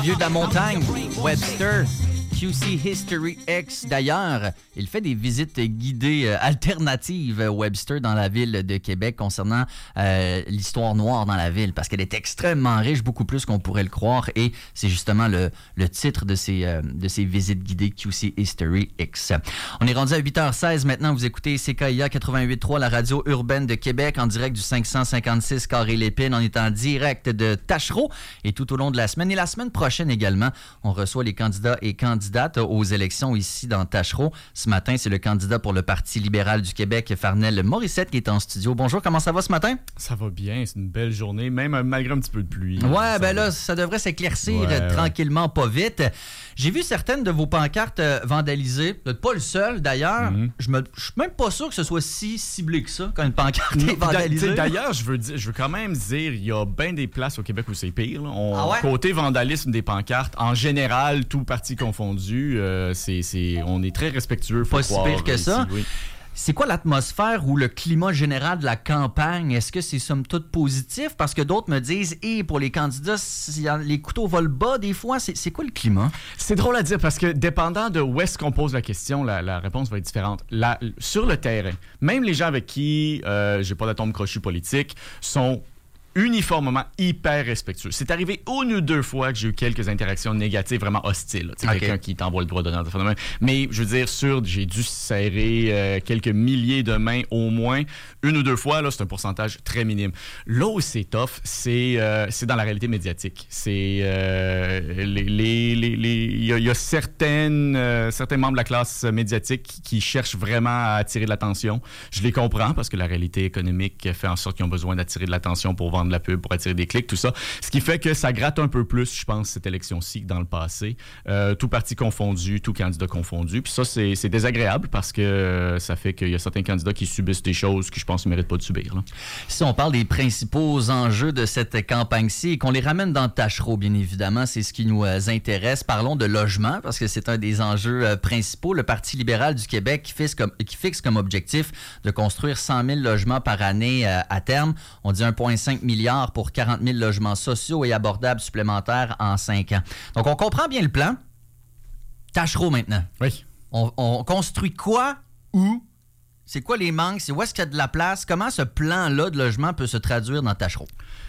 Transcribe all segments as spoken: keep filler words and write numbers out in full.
Vieux de la montagne, Webster, Q C History X. D'ailleurs, il fait des visites guidées euh, alternatives, Webster, dans la ville de Québec concernant euh, l'histoire noire dans la ville, parce qu'elle est extrêmement riche, beaucoup plus qu'on pourrait le croire, et c'est justement le, le titre de ces, euh, de ces visites guidées Q C History X. On est rendu à huit heures seize maintenant, vous écoutez C K I A quatre-vingt-huit point trois, la radio urbaine de Québec, en direct du cinq cent cinquante-six Carré Lépine. On est en direct de Tachereau, et tout au long de la semaine, et la semaine prochaine également, on reçoit les candidats et candidates aux élections ici dans Tachereau. Ce matin, c'est le candidat pour le Parti libéral du Québec, Farnell Morissette, qui est en studio. Bonjour, comment ça va ce matin? Ça va bien, c'est une belle journée, même malgré un petit peu de pluie. Ouais, ben là, ça devrait s'éclaircir ouais, tranquillement, ouais. pas vite. J'ai vu certaines de vos pancartes vandalisées. Vous n'êtes pas le seul, d'ailleurs. Mm-hmm. Je ne suis même pas sûr que ce soit si ciblé que ça, quand une pancarte est vandalisée. D'ailleurs, je veux, dire, je veux quand même dire, il y a bien des places au Québec où c'est pire. On, ah ouais? Côté vandalisme des pancartes, en général, tout parti confondu, euh, c'est, c'est, on est très respectueux. Pas si pire que ici, ça. Oui. C'est quoi l'atmosphère ou le climat général de la campagne? Est-ce que c'est somme toute positif? Parce que d'autres me disent, et pour les candidats, les couteaux volent bas des fois. C'est, c'est quoi le climat? C'est drôle à dire parce que dépendant de où est-ce qu'on pose la question, la, la réponse va être différente. La, sur le terrain, même les gens avec qui euh, j'ai pas d'atome crochu politique sont uniformément hyper respectueux. C'est arrivé une ou deux fois que j'ai eu quelques interactions négatives, vraiment hostiles. Okay. Quelqu'un qui t'envoie le droit d'honneur de main. Mais je veux dire, sûr, j'ai dû serrer euh, quelques milliers de mains au moins. Une ou deux fois, là, c'est un pourcentage très minime. Là où c'est tough, c'est, euh, c'est dans la réalité médiatique. C'est euh, les, les, les, les, il y a, il y a certaines, euh, certains membres de la classe médiatique qui, qui cherchent vraiment à attirer de l'attention. Je les comprends parce que la réalité économique fait en sorte qu'ils ont besoin d'attirer de l'attention pour vendre de la pub, pour attirer des clics, tout ça. Ce qui fait que ça gratte un peu plus, je pense, cette élection-ci que dans le passé. Euh, tout parti confondu, tout candidat confondu. Puis ça, c'est, c'est désagréable parce que euh, ça fait qu'il y a certains candidats qui subissent des choses que je pense qu'ils ne méritent pas de subir. Là. Si on parle des principaux enjeux de cette campagne-ci et qu'on les ramène dans Tachereau, bien évidemment, c'est ce qui nous euh, intéresse. Parlons de logement parce que c'est un des enjeux euh, principaux. Le Parti libéral du Québec qui fixe comme, qui fixe comme objectif de construire cent mille logements par année euh, à terme. On dit un virgule cinq milliard pour quarante mille logements sociaux et abordables supplémentaires en cinq ans. Donc, on comprend bien le plan. Tachereau maintenant. Oui. On, on construit quoi? Où? C'est quoi les manques? C'est où est-ce qu'il y a de la place? Comment ce plan-là de logement peut se traduire dans Tachereau?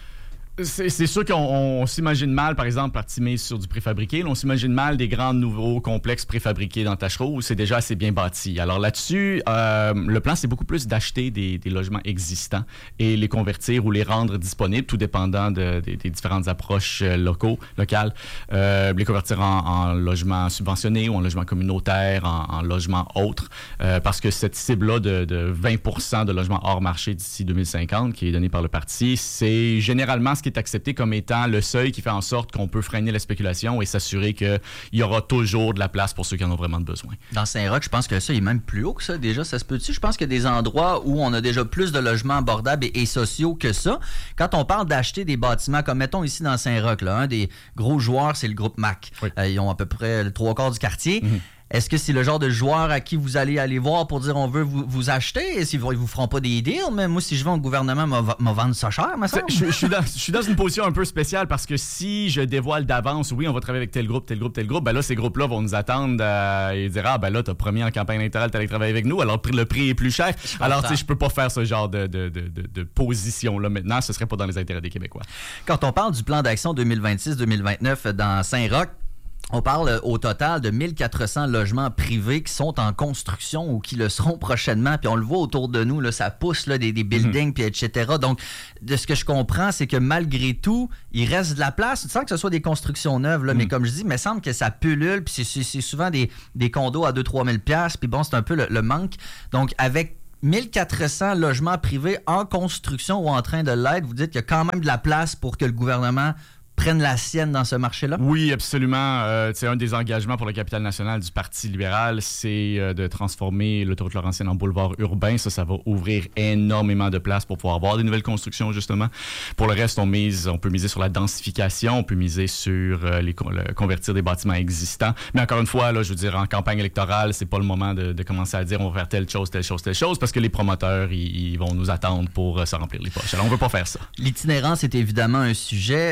C'est, c'est sûr qu'on on s'imagine mal, par exemple, partie mise sur du préfabriqué. Là, on s'imagine mal des grands nouveaux complexes préfabriqués dans Tachereau où c'est déjà assez bien bâti. Alors là-dessus, euh, le plan, c'est beaucoup plus d'acheter des, des logements existants et les convertir ou les rendre disponibles, tout dépendant de, de, des différentes approches locaux, locales. Euh, les convertir en, en logements subventionnés ou en logements communautaires, en, en logements autres. Euh, parce que cette cible-là de, de vingt pour cent de logements hors marché d'ici deux mille cinquante, qui est donnée par le parti, c'est généralement ce qui est accepté comme étant le seuil qui fait en sorte qu'on peut freiner la spéculation et s'assurer qu'il y aura toujours de la place pour ceux qui en ont vraiment besoin. Dans Saint-Roch, je pense que ça est même plus haut que ça déjà. Ça se peut-tu? Je pense qu'il y a des endroits où on a déjà plus de logements abordables et, et sociaux que ça. Quand on parle d'acheter des bâtiments, comme mettons ici dans Saint-Roch, là, un des gros joueurs, c'est le groupe M A C. Oui. Euh, ils ont à peu près le trois quarts du quartier. Mm-hmm. Est-ce que c'est le genre de joueur à qui vous allez aller voir pour dire on veut vous, vous acheter? Est-ce qu'ils ne vous feront pas des deals? Mais moi, si je vais au gouvernement, m'a vendre ça cher, ma soeur. Je, je, suis dans, je suis dans une position un peu spéciale parce que si je dévoile d'avance, oui, on va travailler avec tel groupe, tel groupe, tel groupe, ben là, ces groupes-là vont nous attendre euh, et dire ah, ben là, t'as promis en campagne électorale, t'allais travailler avec nous, alors le prix est plus cher. Je alors, tu sais, je peux pas faire ce genre de, de, de, de, de position-là maintenant. Ce serait pas dans les intérêts des Québécois. Quand on parle du plan d'action deux mille vingt-six deux mille vingt-neuf dans Saint-Roch, on parle au total de mille quatre cents logements privés qui sont en construction ou qui le seront prochainement. Puis on le voit autour de nous, là, ça pousse là, des, des buildings, mm-hmm. puis et cetera. Donc, de ce que je comprends, c'est que malgré tout, il reste de la place. Sans que ce soit des constructions neuves, là, mm-hmm. mais comme je dis, il me semble que ça pullule. Puis c'est, c'est, c'est souvent des, des condos à deux à trois mille dollars. Puis bon, c'est un peu le, le manque. Donc, avec mille quatre cents logements privés en construction ou en train de l'être, vous dites qu'il y a quand même de la place pour que le gouvernement prennent la sienne dans ce marché-là? Oui, absolument. Euh, c'est un des engagements pour la capitale nationale du Parti libéral, c'est euh, de transformer l'autoroute Laurentienne en boulevard urbain. Ça, ça va ouvrir énormément de place pour pouvoir avoir des nouvelles constructions, justement. Pour le reste, on mise, on peut miser sur la densification, on peut miser sur euh, les, le, convertir des bâtiments existants. Mais encore une fois, là, je veux dire, en campagne électorale, c'est pas le moment de, de commencer à dire on va faire telle chose, telle chose, telle chose, parce que les promoteurs, ils, ils vont nous attendre pour euh, se remplir les poches. Alors, on veut pas faire ça. L'itinérance est évidemment un sujet. Transparence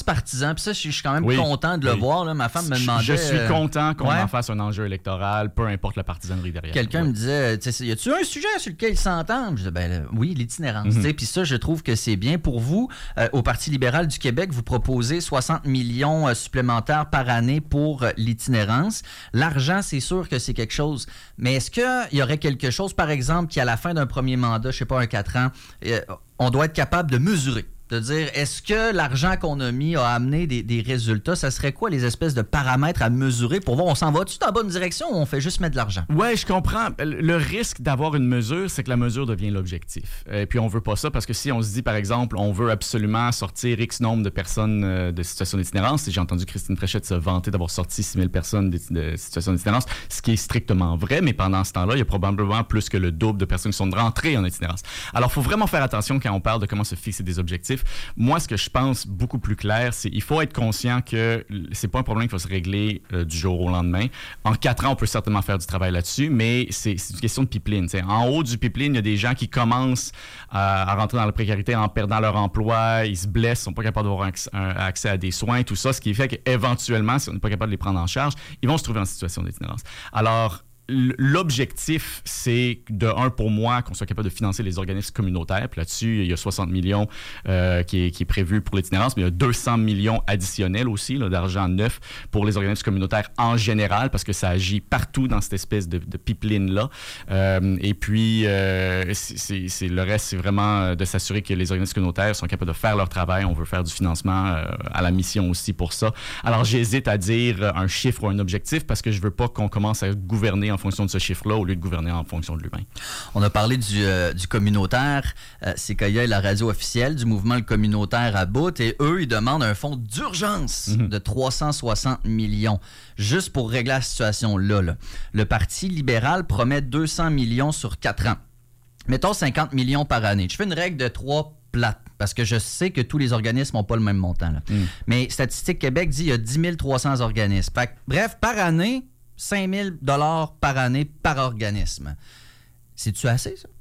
partisan. Puis ça, je suis quand même oui, content de le oui. voir. Là. Ma femme me demandait... Je suis content qu'on ouais. en fasse un enjeu électoral, peu importe la partisanerie derrière. Quelqu'un ouais. me disait, y a-tu un sujet sur lequel ils s'entendent? Je disais, ben oui, l'itinérance. Mm-hmm. Puis ça, je trouve que c'est bien. Pour vous, euh, au Parti libéral du Québec, vous proposez soixante millions euh, supplémentaires par année pour euh, l'itinérance. L'argent, c'est sûr que c'est quelque chose. Mais est-ce qu'il y aurait quelque chose, par exemple, qui à la fin d'un premier mandat, je sais pas, un quatre ans, euh, on doit être capable de mesurer? De dire, est-ce que l'argent qu'on a mis a amené des, des résultats? Ça serait quoi les espèces de paramètres à mesurer pour voir, on s'en va-tu dans la bonne direction ou on fait juste mettre de l'argent? Oui, je comprends. Le risque d'avoir une mesure, c'est que la mesure devient l'objectif. Et puis, on veut pas ça parce que si on se dit, par exemple, on veut absolument sortir X nombre de personnes de situation d'itinérance, et j'ai entendu Christine Fréchette se vanter d'avoir sorti six mille personnes de, de situation d'itinérance, ce qui est strictement vrai, mais pendant ce temps-là, il y a probablement plus que le double de personnes qui sont rentrées en itinérance. Alors, il faut vraiment faire attention quand on parle de comment se fixer des objectifs. Moi, ce que je pense beaucoup plus clair, c'est qu'il faut être conscient que c'est pas un problème qui va se régler euh, du jour au lendemain. En quatre ans, on peut certainement faire du travail là-dessus, mais c'est, c'est une question de pipeline. T'sais. En haut du pipeline, il y a des gens qui commencent à, à rentrer dans la précarité en perdant leur emploi, ils se blessent, sont pas capables d'avoir un, un, accès à des soins, tout ça, ce qui fait qu'éventuellement, si on n'est pas capable de les prendre en charge, ils vont se trouver en situation d'itinérance. Alors, l'objectif, c'est de un pour moi qu'on soit capable de financer les organismes communautaires. Puis là-dessus, il y a soixante millions euh, qui, est, qui est prévu pour l'itinérance, mais il y a deux cents millions additionnels aussi là, d'argent neuf pour les organismes communautaires en général, parce que ça agit partout dans cette espèce de, de pipeline-là. Euh, et puis, euh, c'est, c'est, le reste, c'est vraiment de s'assurer que les organismes communautaires sont capables de faire leur travail. On veut faire du financement euh, à la mission aussi pour ça. Alors, j'hésite à dire un chiffre ou un objectif parce que je veux pas qu'on commence à gouverner en fonction de ce chiffre-là au lieu de gouverner en fonction de l'humain. On a parlé du, euh, du communautaire. Euh, Sequoia est la radio officielle du mouvement Le Communautaire à bout et eux, ils demandent un fonds d'urgence mm-hmm. de trois cent soixante millions juste pour régler la situation-là. Là. Le Parti libéral promet deux cents millions sur quatre ans. Mettons cinquante millions par année. Je fais une règle de trois plates parce que je sais que tous les organismes n'ont pas le même montant. Là. Mm. Mais Statistique Québec dit qu'il y a dix mille trois cents organismes. Fait que, bref, par année, cinq mille dollars par année par organisme. C'est-tu assez, ça?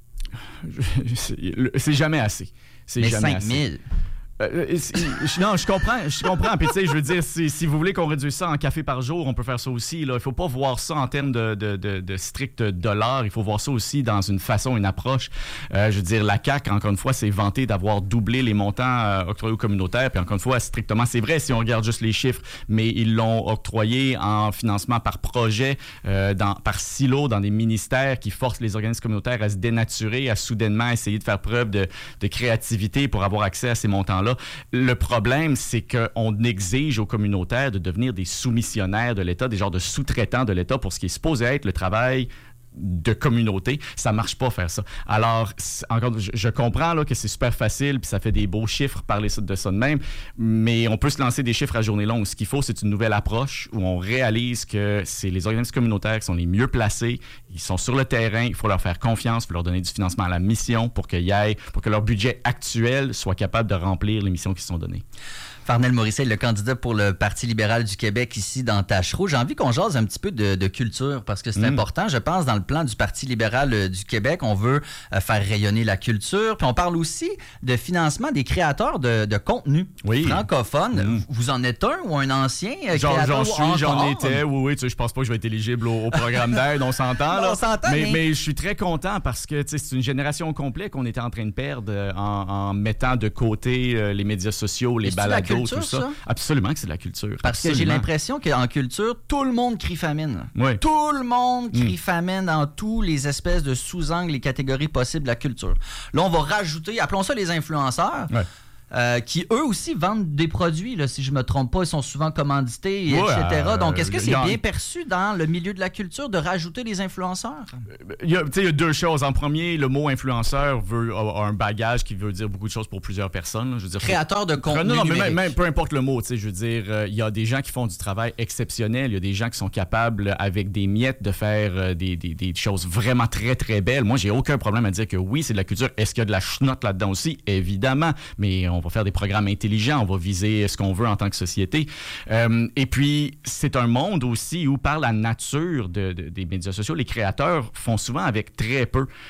C'est jamais assez. C'est Mais jamais cinq mille. Assez. Euh, non, je comprends, je comprends. Puis tu sais, je veux dire, si, si vous voulez qu'on réduise ça en café par jour, on peut faire ça aussi. Là. Il faut pas voir ça en termes de, de, de, de strict dollars. Il faut voir ça aussi dans une façon, une approche. Euh, je veux dire, la C A Q, encore une fois, s'est vantée d'avoir doublé les montants euh, octroyés aux communautaires. Puis encore une fois, strictement, c'est vrai si on regarde juste les chiffres, mais ils l'ont octroyé en financement par projet, euh, dans, par silo, dans des ministères qui forcent les organismes communautaires à se dénaturer, à soudainement essayer de faire preuve de, de créativité pour avoir accès à ces montants-là. Le problème, c'est qu'on exige aux communautaires de devenir des soumissionnaires de l'État, des genres de sous-traitants de l'État pour ce qui est supposé être le travail de communauté. Ça marche pas faire ça. Alors, encore, je, je comprends là, que c'est super facile puis ça fait des beaux chiffres parler de ça de même, mais on peut se lancer des chiffres à journée longue. Ce qu'il faut, c'est une nouvelle approche où on réalise que c'est les organismes communautaires qui sont les mieux placés. Ils sont sur le terrain. Il faut leur faire confiance. Il faut leur donner du financement à la mission pour qu'ils aillent, pour que leur budget actuel soit capable de remplir les missions qui sont données. Farnell Morisset, le candidat pour le Parti libéral du Québec ici dans Tachereau. J'ai envie qu'on jase un petit peu de, de culture parce que c'est mmh. important. Je pense dans le plan du Parti libéral euh, du Québec, on veut euh, faire rayonner la culture. Puis on parle aussi de financement des créateurs de, de contenu oui. francophones. Mmh. Vous en êtes un ou un ancien euh, J'en, créateur? J'en suis, j'en étais. Oui, oui. Tu sais, je pense pas que je vais être éligible au, au programme d'aide. On s'entend. Non, là. On s'entend, mais, mais... mais je suis très content parce que tu sais, c'est une génération complète qu'on était en train de perdre euh, en, en mettant de côté euh, les médias sociaux, les balados, culture, tout ça. ça? Absolument que c'est de la culture. Parce absolument. que j'ai l'impression qu'en culture, tout le monde crie famine. Oui. Tout le monde crie mm. famine dans tous les espèces de sous-angles, les catégories possibles de la culture. Là, on va rajouter, appelons ça les influenceurs. Ouais. Euh, qui, eux aussi, vendent des produits, là, si je ne me trompe pas. Ils sont souvent commandités, ouais, et cetera. Euh, Donc, est-ce que c'est a... bien perçu dans le milieu de la culture de rajouter des influenceurs? Il y a, il y a deux choses. En premier, le mot influenceur veut, a, a un bagage qui veut dire beaucoup de choses pour plusieurs personnes. Je veux dire, créateur de contenu non, non, mais même, numérique. même, peu importe le mot. Je veux dire, euh, il y a des gens qui font du travail exceptionnel. Il y a des gens qui sont capables, avec des miettes, de faire euh, des, des, des choses vraiment très, très belles. Moi, j'ai aucun problème à dire que oui, c'est de la culture. Est-ce qu'il y a de la chenotte là-dedans aussi? Évidemment. Mais on va faire des programmes intelligents, on va viser ce qu'on veut en tant que société. Euh, et puis, c'est un monde aussi où, par la nature de, de, des médias sociaux, les créateurs font souvent avec très peu.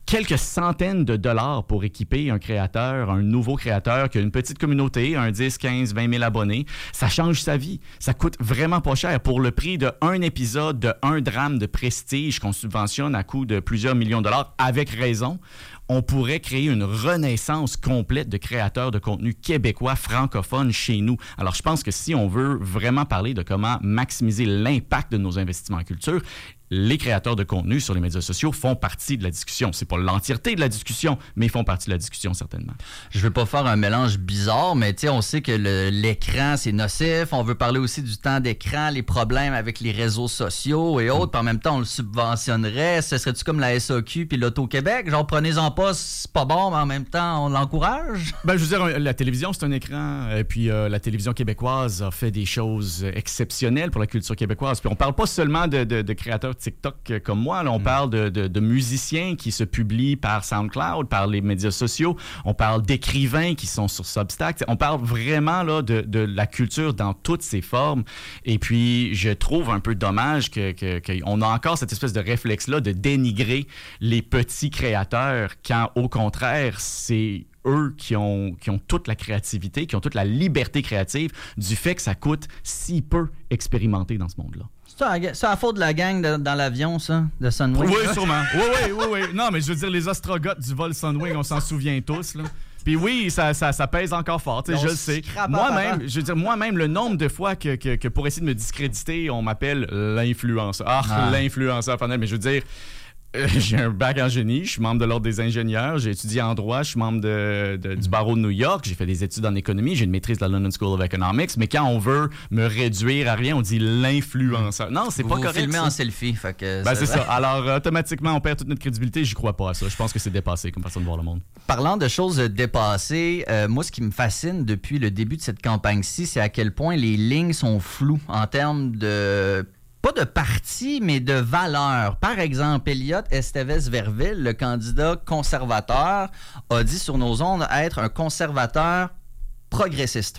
quelques centaines de dollars pour équiper un créateur, un nouveau créateur qui a une petite communauté, un dix, quinze, vingt mille abonnés, ça change sa vie. Ça coûte vraiment pas cher. Pour le prix d'un épisode, de un drame de prestige qu'on subventionne à coût de plusieurs millions de dollars, avec raison, on pourrait créer une renaissance complète de créateurs de contenu québécois, francophones chez nous. Alors, je pense que si on veut vraiment parler de comment maximiser l'impact de nos investissements en culture, les créateurs de contenu sur les médias sociaux font partie de la discussion. C'est pas l'entièreté de la discussion, mais ils font partie de la discussion, certainement. Je veux pas faire un mélange bizarre, mais on sait que le, l'écran, c'est nocif. On veut parler aussi du temps d'écran, les problèmes avec les réseaux sociaux et autres. Puis en même temps, on le subventionnerait. Ce serait-tu comme la S A Q puis l'Auto-Québec? Genre, prenez-en pas, c'est pas bon, mais en même temps, on l'encourage? Ben, je veux dire, la télévision, c'est un écran. Et puis, euh, la télévision québécoise a fait des choses exceptionnelles pour la culture québécoise. Puis, on parle pas seulement de, de, de créateurs TikTok comme moi. Là, on mm. parle de, de, de musiciens qui se publient par SoundCloud, par les médias sociaux. On parle d'écrivains qui sont sur Substack. On parle vraiment là, de, de la culture dans toutes ses formes. Et puis, je trouve un peu dommage que, que, qu'on a encore cette espèce de réflexe-là de dénigrer les petits créateurs quand, au contraire, c'est eux qui ont, qui ont toute la créativité, qui ont toute la liberté créative du fait que ça coûte si peu expérimenté dans ce monde-là. C'est la faute de la gang de, dans l'avion, ça, de Sunwing? Oui, sûrement. Oui, oui, oui, oui. Non, mais je veux dire, les ostrogoths du vol Sunwing, on s'en souvient tous, là. Puis oui, ça, ça, ça pèse encore fort, tu sais, je le sais. Moi-même, je veux dire, moi-même, le nombre de fois que, que, que pour essayer de me discréditer, on m'appelle l'influenceur. Ah, ah. l'influenceur, mais je veux dire... Euh, j'ai un bac en génie, je suis membre de l'Ordre des ingénieurs, j'ai étudié en droit, je suis membre de, de, du barreau de New York, j'ai fait des études en économie, j'ai une maîtrise de la London School of Economics, mais quand on veut me réduire à rien, on dit l'influenceur. Non, c'est vous pas vous correct. Filmez en selfie, fait que ben, c'est ça. Alors, automatiquement, on perd toute notre crédibilité, j'y crois pas à ça. Je pense que c'est dépassé comme façon de voir le monde. Parlant de choses dépassées, euh, moi, ce qui me fascine depuis le début de cette campagne-ci, c'est à quel point les lignes sont floues en termes de... pas de parti, mais de valeur. Par exemple, Elliott Esteves-Verville, le candidat conservateur, a dit sur nos ondes être un conservateur progressiste.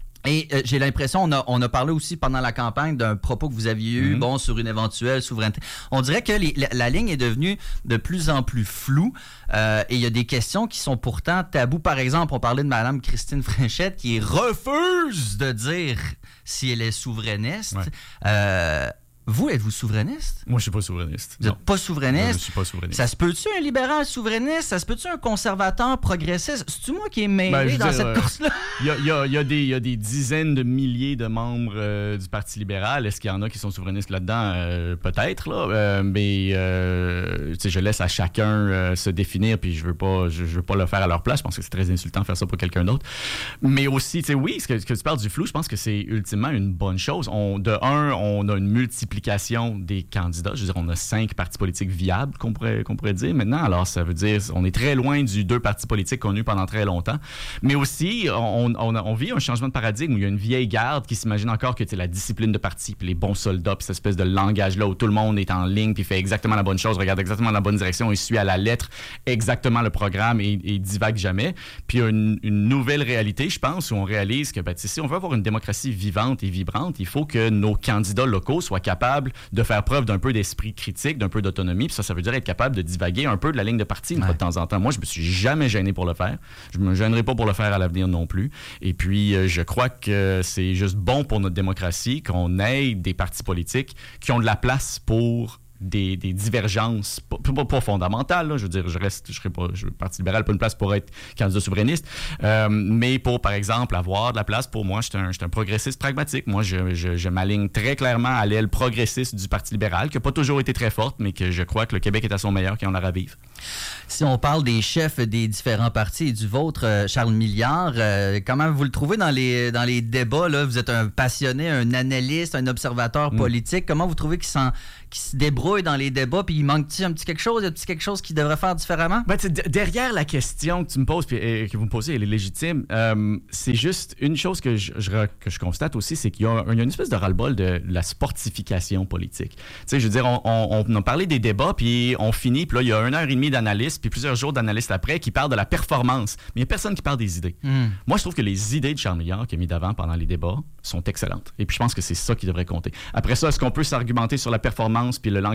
Et euh, j'ai l'impression, on a, on a parlé aussi pendant la campagne d'un propos que vous aviez eu, mmh. bon, sur une éventuelle souveraineté. On dirait que les, la, la ligne est devenue de plus en plus floue euh, et il y a des questions qui sont pourtant tabous. Par exemple, on parlait de Mme Christine Fréchette qui refuse de dire si elle est souverainiste. Ouais. Euh, Vous, êtes-vous souverainiste? Moi, je suis pas souverainiste. Vous n'êtes pas souverainiste? Non, je suis pas souverainiste. Ça se peut-tu un libéral souverainiste? Ça se peut-tu un conservateur progressiste? C'est-tu moi qui est mêlé ben, dans dire, cette euh, course-là? Il y a, y, a, y, a y a des dizaines de milliers de membres euh, du Parti libéral. Est-ce qu'il y en a qui sont souverainistes là-dedans? Euh, peut-être, là. Euh, mais euh, je laisse à chacun euh, se définir, puis je veux pas je, je veux pas le faire à leur place. Je pense que c'est très insultant de faire ça pour quelqu'un d'autre. Mais aussi, oui, ce que, ce que tu parles du flou, je pense que c'est ultimement une bonne chose. On, de un, on a une multiplication des candidats. Je veux dire, on a cinq partis politiques viables, qu'on pourrait, qu'on pourrait dire maintenant. Alors, ça veut dire on est très loin du deux partis politiques qu'on a eu pendant très longtemps. Mais aussi, on, on, on vit un changement de paradigme où il y a une vieille garde qui s'imagine encore que c'est la discipline de parti, puis les bons soldats, puis cette espèce de langage-là où tout le monde est en ligne, puis fait exactement la bonne chose, regarde exactement la bonne direction, et suit à la lettre exactement le programme et, et divague jamais. Puis il y a une, une nouvelle réalité, je pense, où on réalise que ben, si on veut avoir une démocratie vivante et vibrante, il faut que nos candidats locaux soient capables de faire preuve d'un peu d'esprit critique, d'un peu d'autonomie. Puis ça, ça veut dire être capable de divaguer un peu de la ligne de parti une ouais. fois de temps en temps. Moi, je me suis jamais gêné pour le faire. Je me gênerai pas pour le faire à l'avenir non plus. Et puis, euh, je crois que c'est juste bon pour notre démocratie qu'on ait des partis politiques qui ont de la place pour Des, des divergences, pas, pas, pas fondamentales, là. Je veux dire, je reste, je serai pas, je, le Parti libéral, pas une place pour être candidat souverainiste, euh, mais pour, par exemple, avoir de la place pour moi, je suis un, un progressiste pragmatique. Moi, je, je, je m'aligne très clairement à l'aile progressiste du Parti libéral, qui n'a pas toujours été très forte, mais que je crois que le Québec est à son meilleur quand on la ravive. Si on parle des chefs des différents partis et du vôtre, euh, Charles Milliard, euh, comment vous le trouvez dans les, dans les débats, là? Vous êtes un passionné, un analyste, un observateur politique. Mm. Comment vous trouvez qu'il s'en, qu'il se débrouille dans les débats, puis il manque-t-il un petit quelque chose, un petit quelque chose qu'il devrait faire différemment? Ben, d- derrière la question que tu me poses, puis et, que vous me posez, elle est légitime. Euh, c'est juste une chose que je, je, que je constate aussi, c'est qu'il y a, il y a une espèce de ras-le-bol de, de la sportification politique. Tu sais, je veux dire, on, on, on a parlé des débats, puis on finit, puis là, il y a une heure et demie d'analystes, puis plusieurs jours d'analystes après, qui parlent de la performance. Mais il n'y a personne qui parle des idées. Mm. Moi, je trouve que les idées de Charles Milliard qu'il a mis d'avant pendant les débats sont excellentes. Et puis, je pense que c'est ça qui devrait compter. Après ça, est-ce qu'on peut s'argumenter sur la performance puis le langage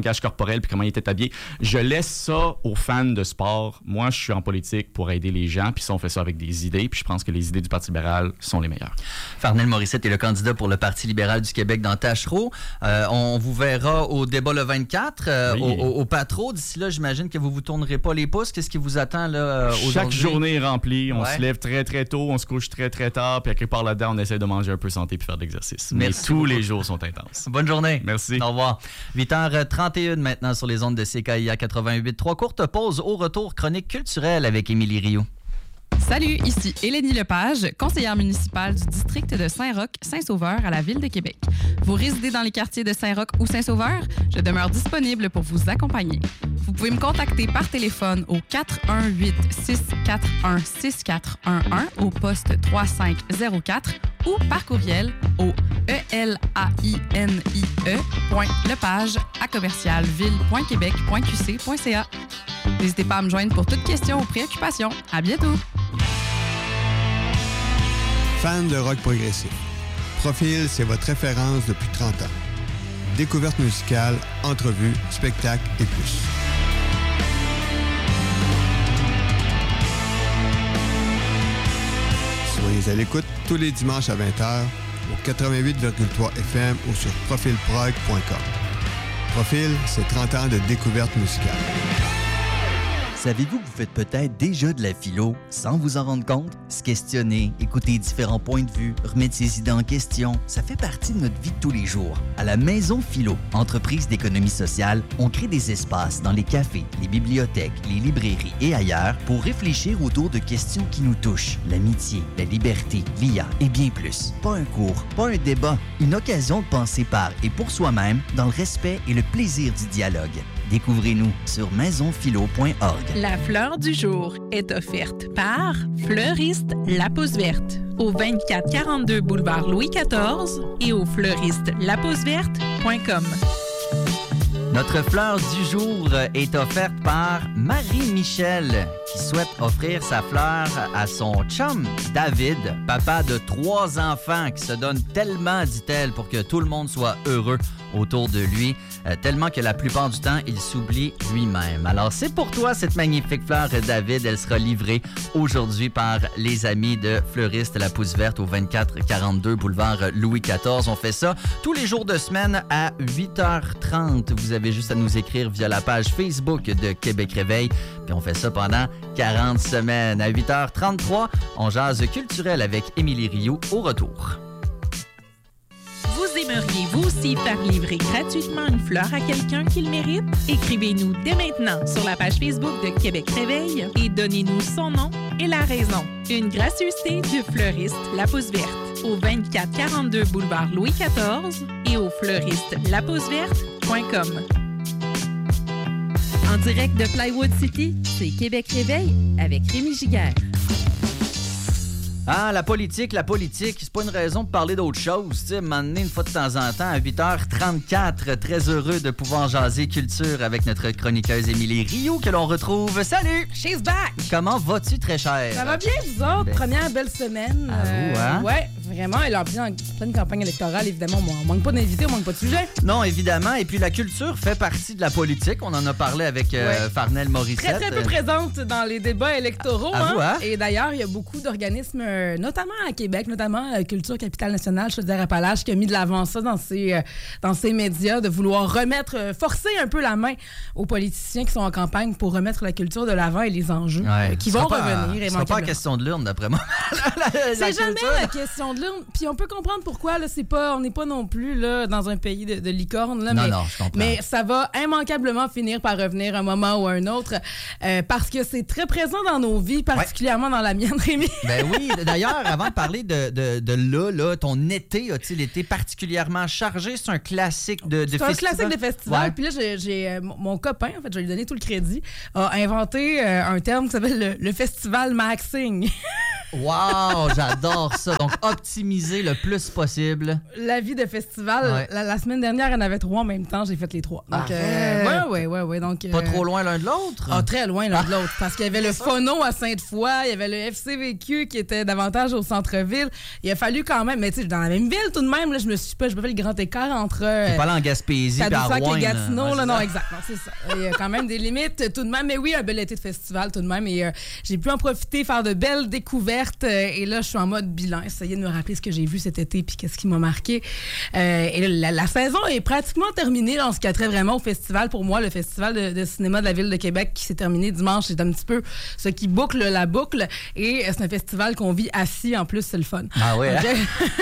langage corporel puis comment il était habillé. Je laisse ça aux fans de sport. Moi, je suis en politique pour aider les gens, puis ça, on fait ça avec des idées, puis je pense que les idées du Parti libéral sont les meilleures. Farnell Morissette est le candidat pour le Parti libéral du Québec dans Tachereau. Euh, on vous verra au débat le vingt-quatre, euh, oui. au, au, au Patro. D'ici là, j'imagine que vous ne vous tournerez pas les pouces. Qu'est-ce qui vous attend là, aujourd'hui? Chaque journée est remplie. On ouais. se lève très, très tôt, on se couche très, très tard, puis à quelque part là-dedans, on essaie de manger un peu santé puis faire de l'exercice. Mais Merci tous beaucoup. les jours sont intenses. Bonne journée. Merci. Au revoir. huit heures trente et une maintenant sur les ondes de C K I A quatre-vingt-huit. Trois courtes pauses. Au retour, chronique culturelle avec Émilie Rioux. Salut, ici Élénie Lepage, conseillère municipale du district de Saint-Roch, Saint-Sauveur à la Ville de Québec. Vous résidez dans les quartiers de Saint-Roch ou Saint-Sauveur? Je demeure disponible pour vous accompagner. Vous pouvez me contacter par téléphone au quatre un huit, six quatre un, six quatre un un au poste trois cinq zéro quatre ou par courriel au e l a i n i e point lepage à commercial ville point québec point q c point c a. N'hésitez pas à me joindre pour toute question ou préoccupation. À bientôt! Fan de rock progressif. Profil, c'est votre référence depuis trente ans. Découverte musicale, entrevues, spectacles et plus. Soyez à l'écoute tous les dimanches à vingt heures au quatre-vingt-huit virgule trois F M ou sur profil prog point com. Profil, c'est trente ans de découverte musicale. Savez-vous que vous faites peut-être déjà de la philo sans vous en rendre compte? Se questionner, écouter différents points de vue, remettre ses idées en question, ça fait partie de notre vie de tous les jours. À la Maison Philo, entreprise d'économie sociale, on crée des espaces dans les cafés, les bibliothèques, les librairies et ailleurs pour réfléchir autour de questions qui nous touchent. L'amitié, la liberté, l'I A et bien plus. Pas un cours, pas un débat, une occasion de penser par et pour soi-même dans le respect et le plaisir du dialogue. Découvrez-nous sur maison philo point org. La fleur du jour est offerte par Fleuriste La Pousse Verte au vingt-quatre quarante-deux boulevard Louis quatorze et au fleuriste la pousse verte point com. Notre fleur du jour est offerte par Marie-Michel qui souhaite offrir sa fleur à son chum David, papa de trois enfants qui se donne tellement, dit-elle, pour que tout le monde soit heureux autour de lui, euh, tellement que la plupart du temps, il s'oublie lui-même. Alors, c'est pour toi cette magnifique fleur, David. Elle sera livrée aujourd'hui par les amis de Fleuriste La Pousse Verte au vingt-quatre quarante-deux boulevard Louis quatorze. On fait ça tous les jours de semaine à huit heures trente. Vous avez juste à nous écrire via la page Facebook de Québec Réveil. Puis on fait ça pendant quarante semaines. À huit heures trente-trois, on jase culturel avec Émilie Rioux au retour. Vous aimeriez vous aussi faire livrer gratuitement une fleur à quelqu'un qui le mérite? Écrivez-nous dès maintenant sur la page Facebook de Québec Réveil et donnez-nous son nom et la raison. Une gracieuseté de Fleuriste La Pousse Verte au vingt-quatre quarante-deux boulevard Louis quatorze et au fleuriste la pousse verte point com. En direct de Plywood City, c'est Québec Réveil avec Rémi Giguère. Ah, la politique, la politique, c'est pas une raison de parler d'autre chose. Tu sais, m'emmener une fois de temps en temps à huit heures trente-quatre. Très heureux de pouvoir jaser culture avec notre chroniqueuse Émilie Rioux que l'on retrouve. Salut! She's back! Comment vas-tu, très chère? Ça va bien, vous autres? Ben, Première belle semaine. À vous, hein? Ouais, vraiment. Elle a en pleine campagne électorale, évidemment. On manque pas d'invités, on manque pas de sujets. Non, évidemment. Et puis la culture fait partie de la politique. On en a parlé avec euh, ouais. Farnell Morissette. Très, très peu présente dans les débats électoraux. À hein? vous, hein? Et d'ailleurs, il y a beaucoup d'organismes, euh, notamment à Québec, notamment euh, Culture Capitale Nationale, Chaudière-Appalaches, qui a mis de l'avant ça dans ses, euh, dans ses médias, de vouloir remettre, euh, forcer un peu la main aux politiciens qui sont en campagne pour remettre la culture de l'avant et les enjeux ouais. euh, qui ce vont pas, revenir. Ce sera pas la question de l'urne, d'après moi. la, la, c'est la jamais culture. la question de l'urne. Puis on peut comprendre pourquoi. Là, c'est pas, on n'est pas non plus là, dans un pays de, de licorne. Là, non, mais, non, je comprends. mais ça va immanquablement finir par revenir un moment ou un autre euh, parce que c'est très présent dans nos vies, particulièrement ouais. dans la mienne, Rémi. Ben oui. D'ailleurs, avant de parler de, de, de là, là, ton été, a-t-il été particulièrement chargé? C'est un classique de, de c'est festival. C'est un classique de festival. Ouais. Puis là, j'ai, j'ai, euh, mon copain, en fait, je vais lui donner tout le crédit, a inventé euh, un terme qui s'appelle le, le festival maxing. Wow, j'adore ça. Donc, optimiser le plus possible. La vie de festival, Ouais. la, la semaine dernière, il y en avait trois en même temps. J'ai fait les trois. Donc, euh, ouais, ouais, ouais, ouais. Donc, Pas euh, trop loin l'un de l'autre? Ah, très loin l'un de l'autre. Parce qu'il y avait le Phono à Sainte-Foy, il y avait le F C V Q qui était davantage au centre-ville. Il a fallu quand même, mais tu sais, dans la même ville tout de même, là, je me suis pas, je me fais le grand écart entre. Euh, T'es pas allé en Gaspésie puis à Tadoussac Rouen. et Gatineau, Ouais, là, c'est non, ça. exact. Non, c'est ça. Il y a quand même des limites tout de même. Mais oui, un bel été de festival tout de même. Et euh, j'ai pu en profiter, faire de belles découvertes. Euh, et là, je suis en mode bilan. Essayer de me rappeler ce que j'ai vu cet été puis qu'est-ce qui m'a marqué. Euh, et là, la, la saison est pratiquement terminée dans ce qui a trait vraiment au festival. Pour moi, le festival de, de cinéma de la Ville de Québec qui s'est terminé dimanche, c'est un petit peu ce qui boucle la boucle. Et euh, c'est un festival qu'on vit assis. En plus, c'est le fun. Ah ouais, Donc,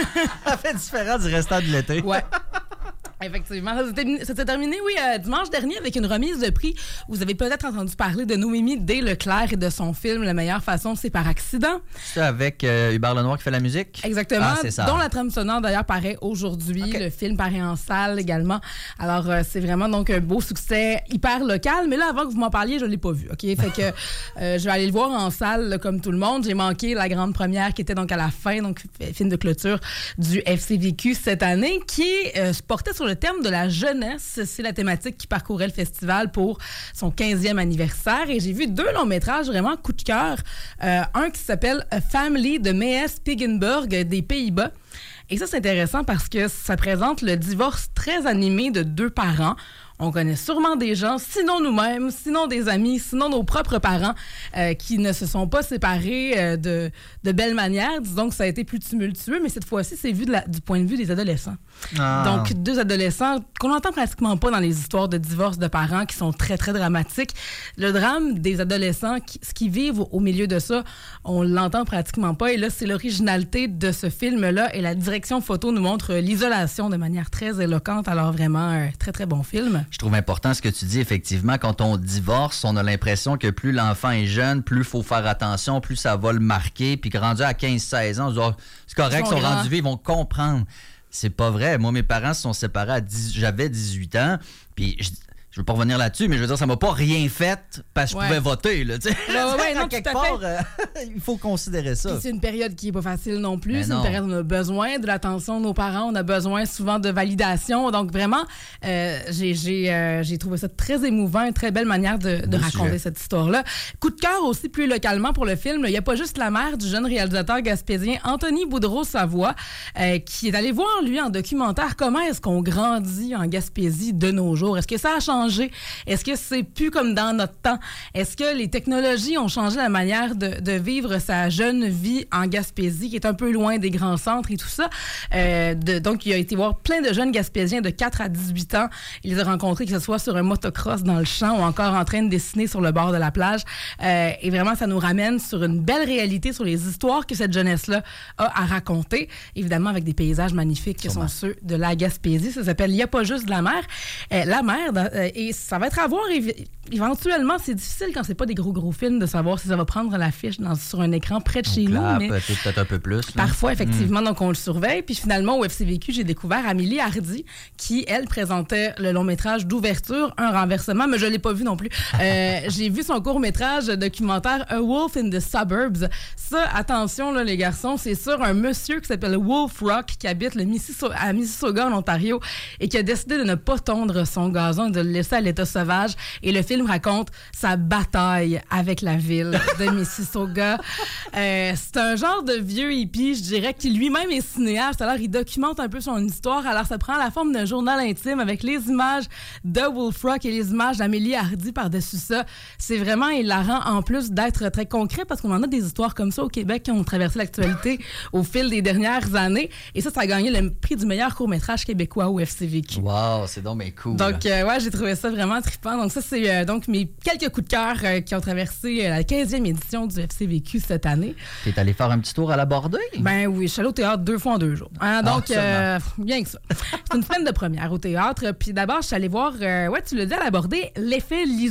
ça fait différent du restant de l'été. Ouais. Effectivement. Ça s'est terminé, ça s'est terminé, oui, euh, dimanche dernier avec une remise de prix. Vous avez peut-être entendu parler de Noémie D. Leclerc et de son film La meilleure façon, c'est par accident. C'est avec euh, Hubert Lenoir qui fait la musique? Exactement. Ah, c'est ça. Dont la trame sonore, d'ailleurs, paraît aujourd'hui. Okay. Le film paraît en salle également. Alors, euh, c'est vraiment donc un beau succès hyper local. Mais là, avant que vous m'en parliez, je ne l'ai pas vu. OK? Fait que euh, je vais aller le voir en salle, là, comme tout le monde. J'ai manqué la grande première qui était donc à la fin, donc film de clôture du F C V Q cette année, qui euh, se portait sur le thème de la jeunesse. C'est la thématique qui parcourait le festival pour son quinzième anniversaire. Et j'ai vu deux longs métrages vraiment coup de cœur. Euh, un qui s'appelle A Family de Mees Piggenburg des Pays-Bas. Et ça, c'est intéressant parce que ça présente le divorce très animé de deux parents. On connaît sûrement des gens, sinon nous-mêmes, sinon des amis, sinon nos propres parents, euh, qui ne se sont pas séparés euh, de, de belle manière. Disons que ça a été plus tumultueux, mais cette fois-ci, c'est vu de la, du point de vue des adolescents. Ah. Donc, deux adolescents qu'on n'entend pratiquement pas dans les histoires de divorce de parents qui sont très, très dramatiques. Le drame des adolescents, qui, ce qu'ils vivent au, au milieu de ça, on l'entend pratiquement pas. Et là, c'est l'originalité de ce film-là. Et la direction photo nous montre l'isolation de manière très éloquente. Alors, vraiment, un très, très bon film. Je trouve important ce que tu dis, effectivement. Quand on divorce, on a l'impression que plus l'enfant est jeune, plus il faut faire attention, plus ça va le marquer. Puis que rendu à quinze seize ans, on se dit, oh, c'est correct, ils sont, sont rendus vieux, ils vont comprendre. C'est pas vrai. Moi, mes parents se sont séparés à dix j'avais dix-huit ans. Puis je, je veux pas revenir là-dessus, mais je veux dire, ça m'a pas rien fait parce que Ouais. je pouvais voter. Là, tu sais. Ouais, ouais, ouais, non, quelque tout à part, euh, il faut considérer ça. Puis c'est une période qui est pas facile non plus. Mais C'est non. une période où on a besoin de l'attention de nos parents. On a besoin souvent de validation. Donc vraiment, euh, j'ai, j'ai, euh, j'ai trouvé ça très émouvant, une très belle manière de, de Beau raconter sujet. cette histoire-là. Coup de cœur aussi plus localement pour le film. Il n'y a pas juste la mère du jeune réalisateur gaspésien Anthony Boudreau-Savoie euh, qui est allé voir, lui, en documentaire, comment est-ce qu'on grandit en Gaspésie de nos jours. Est-ce que ça a changé? Est-ce que c'est plus comme dans notre temps? Est-ce que les technologies ont changé la manière de, de vivre sa jeune vie en Gaspésie, qui est un peu loin des grands centres et tout ça? Euh, de, donc, il a été voir plein de jeunes Gaspésiens de quatre à dix-huit ans. Il les a rencontrés, que ce soit sur un motocross dans le champ ou encore en train de dessiner sur le bord de la plage. Euh, et vraiment, ça nous ramène sur une belle réalité, sur les histoires que cette jeunesse-là a à raconter. Évidemment, avec des paysages magnifiques qui sont ceux de la Gaspésie. Ça s'appelle « Il n'y a pas juste de la mer euh, ». La mer, dans, euh, et ça va être à voir évi- éventuellement. C'est difficile quand c'est pas des gros, gros films de savoir si ça va prendre l'affiche dans, sur un écran près de chez nous. Clap, Mais peut-être peut-être un peu plus. là. parfois, effectivement, donc on le surveille. Puis finalement, au F C V Q, j'ai découvert Amélie Hardy, qui, elle, présentait le long-métrage d'ouverture, Un renversement, mais je l'ai pas vu non plus. Euh, j'ai vu son court-métrage documentaire A Wolf in the Suburbs. Ça, attention, là, les garçons, c'est sur un monsieur qui s'appelle Wolf Rock, qui habite le Mississauga, à Mississauga, en Ontario, et qui a décidé de ne pas tondre son gazon et de le laisser à l'état sauvage. Et le film raconte sa bataille avec la ville de Mississauga. Euh, c'est un genre de vieux hippie, je dirais, qui lui-même est cinéaste. Alors, il documente un peu son histoire. Alors, ça prend la forme d'un journal intime avec les images de Wolf Rock et les images d'Amélie Hardy par-dessus ça. C'est vraiment hilarant, en plus d'être très concret, parce qu'on en a des histoires comme ça au Québec qui ont traversé l'actualité au fil des dernières années. Et ça, ça a gagné le prix du meilleur court-métrage québécois au F C V Q. Wow, c'est donc bien cool. Donc, euh, ouais, j'ai trouvé ça vraiment trippant. Donc, ça, c'est euh, donc mes quelques coups de cœur euh, qui ont traversé euh, la quinzième édition du F C V Q cette année. T'es allé faire un petit tour à la Bordée? Ben oui, je suis allée au théâtre deux fois en deux jours. Hein, donc, Ah, euh, bien que ça. C'est une semaine de première au théâtre. Puis d'abord, je suis allée voir, euh, ouais, tu l'as dit à l'Abordé, l'effet Lisa.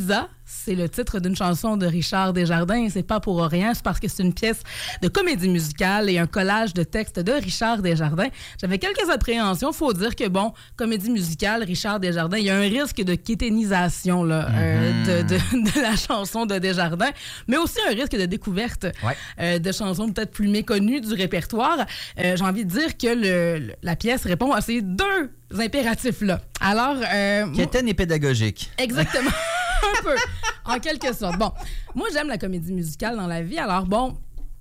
c'est le titre d'une chanson de Richard Desjardins. C'est pas pour rien, c'est parce que c'est une pièce de comédie musicale et un collage de textes de Richard Desjardins. J'avais quelques appréhensions. Faut dire que, bon, comédie musicale, Richard Desjardins, il y a un risque de kéténisation là, mm-hmm. euh, de, de, de la chanson de Desjardins, mais aussi un risque de découverte ouais. euh, de chansons peut-être plus méconnues du répertoire. Euh, j'ai envie de dire que le, le, la pièce répond à ces deux impératifs-là. Alors... Euh, Quétaine et pédagogique. Exactement. Un peu, en quelque sorte. Bon, moi, j'aime la comédie musicale dans la vie. Alors, bon,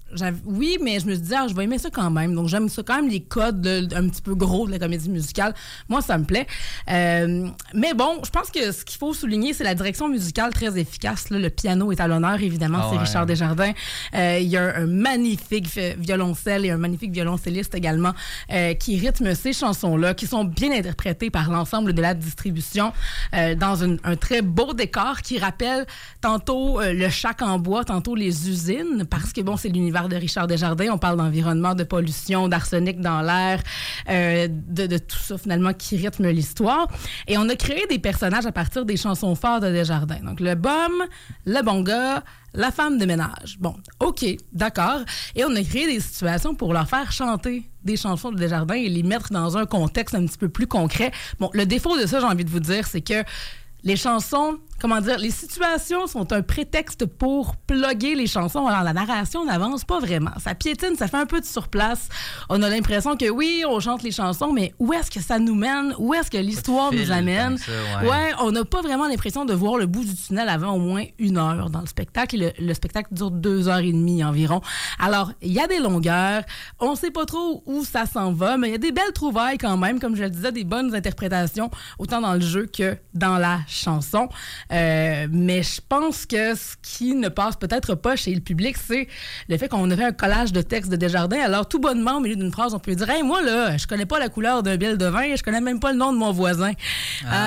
oui, mais je me suis dit, ah, je vais aimer ça quand même. Donc, j'aime ça quand même, les codes de, un petit peu gros de la comédie musicale. Moi, ça me plaît. Euh, mais bon, je pense que ce qu'il faut souligner, c'est la direction musicale très efficace. Là. Le piano est à l'honneur, évidemment. Oh, c'est ouais. Richard Desjardins. Euh, il y a un, un magnifique violoncelle et un magnifique violoncelliste également euh, qui rythment ces chansons-là, qui sont bien interprétées par l'ensemble de la distribution euh, dans une, un très beau décor qui rappelle tantôt euh, le chac en bois, tantôt les usines, parce que, bon, c'est l'univers de Richard Desjardins. On parle d'environnement, de pollution, d'arsenic dans l'air, euh, de, de tout ça finalement qui rythme l'histoire. Et on a créé des personnages à partir des chansons fortes de Desjardins. Donc le bum, le bon gars, la femme de ménage. Bon, OK, d'accord. Et on a créé des situations pour leur faire chanter des chansons de Desjardins et les mettre dans un contexte un petit peu plus concret. Bon, le défaut de ça, j'ai envie de vous dire, c'est que les chansons, comment dire, les situations sont un prétexte pour plugger les chansons. Alors, la narration n'avance pas vraiment. Ça piétine, ça fait un peu de surplace. On a l'impression que oui, on chante les chansons, mais où est-ce que ça nous mène? Où est-ce que l'histoire nous amène? Ça, ouais. ouais, on n'a pas vraiment l'impression de voir le bout du tunnel avant au moins une heure dans le spectacle. Le, le spectacle dure deux heures et demie environ. Alors, il y a des longueurs. On ne sait pas trop où ça s'en va, mais il y a des belles trouvailles quand même, comme je le disais, des bonnes interprétations, autant dans le jeu que dans la chanson. Euh, mais je pense que ce qui ne passe peut-être pas chez le public, c'est le fait qu'on aurait un collage de textes de Desjardins. Alors, tout bonnement, au milieu d'une phrase, on peut dire « Hey, moi, là, je connais pas la couleur d'un biel de vin, je connais même pas le nom de mon voisin. Ah. »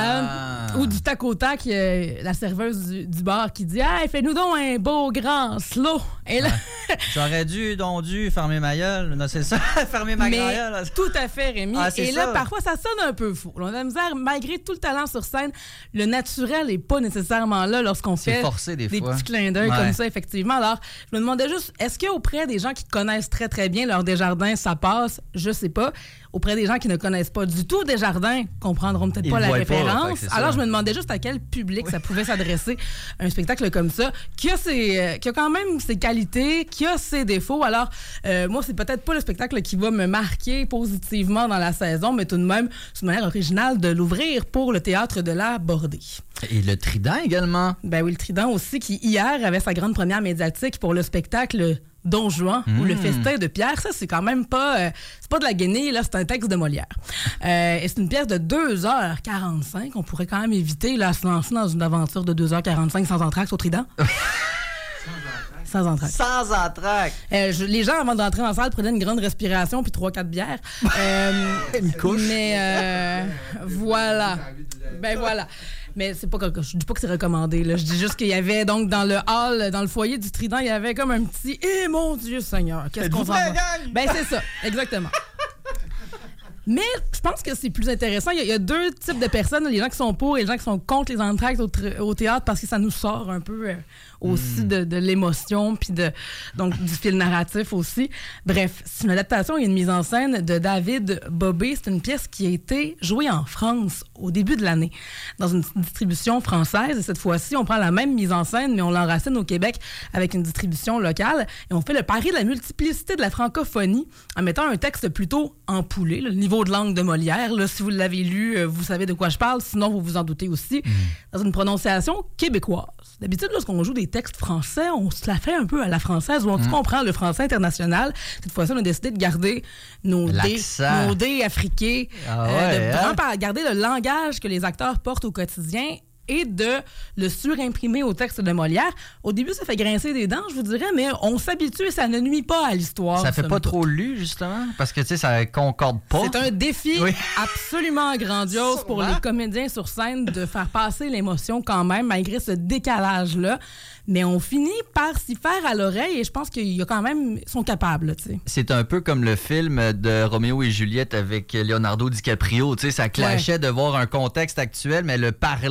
euh, Ou du tac au tac, euh, la serveuse du, du bar qui dit « Hey, fais-nous donc un beau grand slow. » Et là... Ouais. J'aurais dû, donc dû, fermer ma gueule. Non, c'est ça, fermer ma gueule. Tout à fait, Rémi. Ah, et ça. Là, parfois, ça sonne un peu fou. On a de la misère, malgré tout le talent sur scène, le naturel n'est pas nécessairement là lorsqu'on c'est fait forcé, des, des fois. petits clins d'œil ouais. comme ça, effectivement. Alors, je me demandais juste, est-ce qu'auprès des gens qui connaissent très, très bien leur Desjardins, ça passe? Je sais pas. Auprès des gens qui ne connaissent pas du tout Desjardins, comprendront peut-être Ils pas la pas, référence. fait Alors, je me demandais juste à quel public oui. ça pouvait s'adresser, un spectacle comme ça, qui a, ses, euh, qui a quand même ses qualités, qui a ses défauts. Alors, euh, moi, c'est peut-être pas le spectacle qui va me marquer positivement dans la saison, mais tout de même, c'est une manière originale de l'ouvrir pour le théâtre de la Bordée. Et le Trident également. Ben oui, le Trident aussi, qui hier avait sa grande première médiatique pour le spectacle Don Juan mmh. ou le festin de Pierre. Ça, c'est quand même pas... Euh, c'est pas de la guenille, là, c'est un texte de Molière. Euh, et c'est une pièce de deux heures quarante-cinq. On pourrait quand même éviter là, à se lancer dans une aventure de deux heures quarante-cinq sans entracte au Trident. Sans entracte. Sans entracte. Euh, je, les gens, avant d'entrer dans la salle, prenaient une grande respiration puis trois, quatre bières. Euh, une couche. Mais euh, voilà. Ben voilà. Mais c'est pas que je dis pas que c'est recommandé. Là. Je dis juste qu'il y avait donc dans le hall, dans le foyer du Trident, il y avait comme un petit « Eh mon Dieu Seigneur, qu'est-ce qu'on s'en va? » Ben c'est ça, exactement. Mais je pense que c'est plus intéressant. Il y, a, il y a deux types de personnes, les gens qui sont pour et les gens qui sont contre les entractes au, au théâtre parce que ça nous sort un peu euh, aussi mmh. de, de l'émotion puis de, donc, du fil narratif aussi. Bref, c'est une adaptation et une mise en scène de David Bobé. C'est une pièce qui a été jouée en France au début de l'année dans une distribution française. Et cette fois-ci, on prend la même mise en scène, mais on l'enracine au Québec avec une distribution locale. Et on fait le pari de la multiplicité de la francophonie en mettant un texte plutôt empoulé, le niveau de langue de Molière. Là, si vous l'avez lu, vous savez de quoi je parle. Sinon, vous vous en doutez aussi. Mmh. Dans une prononciation québécoise. D'habitude, lorsqu'on joue des textes français, on se la fait un peu à la française ou on mmh. comprend le français international. Cette fois-ci, on a décidé de garder nos dés, nos dés africains. Ah ouais, euh, de hein? vraiment garder le langage que les acteurs portent au quotidien et de le surimprimer au texte de Molière. Au début, ça fait grincer des dents, je vous dirais, mais on s'habitue et ça ne nuit pas à l'histoire. Ça fait pas trop lu, justement? Parce que, tu sais, ça concorde pas. C'est un défi oui. absolument grandiose pour les comédiens sur scène de faire passer l'émotion quand même, malgré ce décalage-là. Mais on finit par s'y faire à l'oreille et je pense qu'ils y a quand même, ils sont capables. Tu sais. C'est un peu comme le film de Roméo et Juliette avec Leonardo DiCaprio. Tu sais, ça clashait ouais. de voir un contexte actuel, mais le parler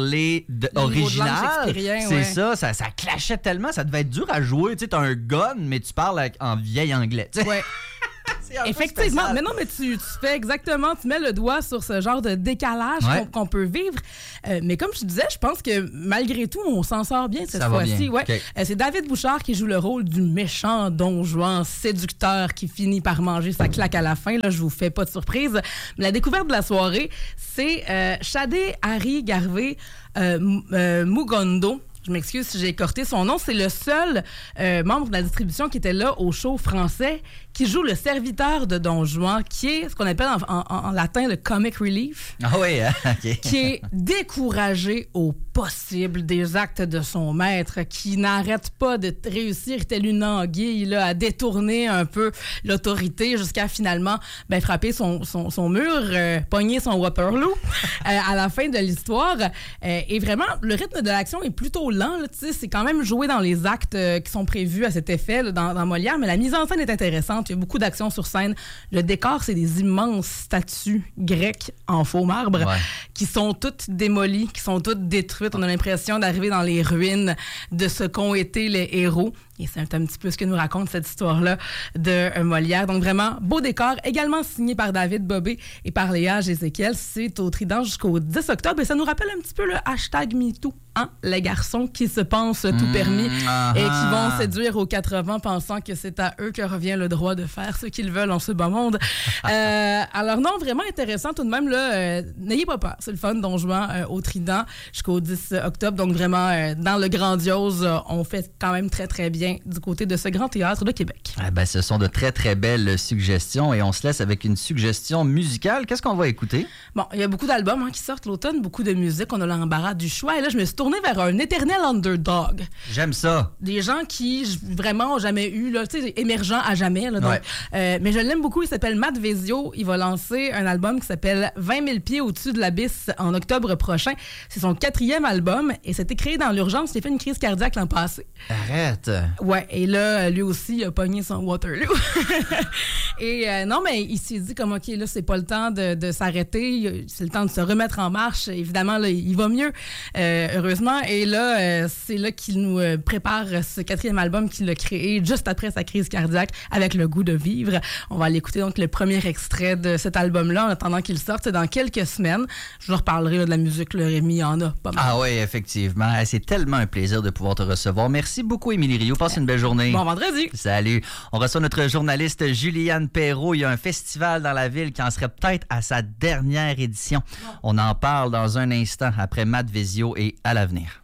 et de, Le niveau de original. langue shakespearien, C'est ouais. ça, ça, ça clashait tellement, ça devait être dur à jouer. Tu sais, t'as un gun, mais tu parles avec- en vieil anglais. tu sais. Ouais. C'est un peu Effectivement, spécial. mais non, mais tu, tu fais exactement, tu mets le doigt sur ce genre de décalage Ouais. qu'on, qu'on peut vivre. Euh, mais comme je disais, je pense que malgré tout, on s'en sort bien cette Ça va fois-ci. bien. Ouais. OK. Euh, c'est David Bouchard qui joue le rôle du méchant Don Juan séducteur qui finit par manger sa claque à la fin. Là, je vous fais pas de surprise. Mais la découverte de la soirée, c'est euh, Shadé Harry Garvey euh, M- euh, Mugondo. Je m'excuse si j'ai écorté son nom. C'est le seul euh, membre de la distribution qui était là au show français qui joue le serviteur de Don Juan, qui est ce qu'on appelle en, en- en latin le comic relief, Ah oui, hein? OK. qui est découragé au possible des actes de son maître, qui n'arrête pas de t- réussir tel une anguille là, à détourner un peu l'autorité jusqu'à finalement ben, frapper son, son, son mur, euh, pogner son Waterloo euh, à la fin de l'histoire. Euh, et vraiment, le rythme de l'action est plutôt lent. Là, tu sais, c'est quand même joué dans les actes euh, qui sont prévus à cet effet là, dans, dans Molière, mais la mise en scène est intéressante. Il y a beaucoup d'action sur scène. Le décor, c'est des immenses statues grecques en faux marbre Ouais. qui sont toutes démolies, qui sont toutes détruites. On a l'impression d'arriver dans les ruines de ce qu'ont été les héros. Et c'est un, un petit peu ce que nous raconte cette histoire-là de euh, Molière. Donc vraiment, beau décor, également signé par David Bobé et par Léa Jézéchiel. C'est au Trident jusqu'au dix octobre. Et ça nous rappelle un petit peu le hashtag MeToo, hein? Les garçons qui se pensent tout permis ah, et qui ah. vont séduire aux quatre-vingts pensant que c'est à eux que revient le droit de faire ce qu'ils veulent en ce bas monde. Euh, alors non, vraiment intéressant tout de même. Là, euh, n'ayez pas peur, c'est le fun, Don Juan euh, au Trident jusqu'au dix octobre. Donc vraiment, euh, dans le grandiose, euh, on fait quand même très très bien du côté de ce grand théâtre de Québec. Ah ben, ce sont de très, très belles suggestions et on se laisse avec une suggestion musicale. Qu'est-ce qu'on va écouter? Bon, il y a beaucoup d'albums hein, qui sortent l'automne, beaucoup de musique, on a l'embarras du choix. Et là, je me suis tournée vers un éternel underdog. J'aime ça. Des gens qui j- vraiment ont jamais eu, là, tu sais, émergent à jamais. Là, donc, Ouais. euh, mais je l'aime beaucoup, il s'appelle Matt Vezio. Il va lancer un album qui s'appelle vingt mille pieds au-dessus de l'abysse en octobre prochain. C'est son quatrième album et c'était créé dans l'urgence. Il a fait une crise cardiaque l'an passé. Arrête. Ouais, et là, lui aussi, il a pogné son Waterloo. et euh, non, mais il s'est dit comme, OK, là, c'est pas le temps de, de s'arrêter, c'est le temps de se remettre en marche. Évidemment, là, il va mieux, euh, heureusement. Et là, euh, c'est là qu'il nous euh, prépare ce quatrième album qu'il a créé juste après sa crise cardiaque avec le goût de vivre. On va aller écouter donc le premier extrait de cet album-là en attendant qu'il sorte. C'est dans quelques semaines. Je vous reparlerai là, de la musique, le Rémi, il y en a pas mal. Ah oui, effectivement. Eh, C'est tellement un plaisir de pouvoir te recevoir. Merci beaucoup, Émilie Rio. Passe une belle journée. Bon vendredi! Salut. On reçoit notre journaliste Juliane Perrault. Il y a un festival dans la ville qui en serait peut-être à sa dernière édition. On en parle dans un instant après Matt Vezio et À l'avenir.